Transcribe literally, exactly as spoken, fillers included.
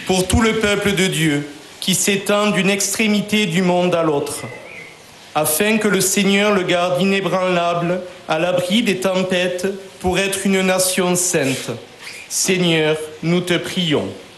pour tout le peuple de Dieu qui s'étend d'une extrémité du monde à l'autre, afin que le Seigneur le garde inébranlable à l'abri des tempêtes pour être une nation sainte. Seigneur, nous te prions.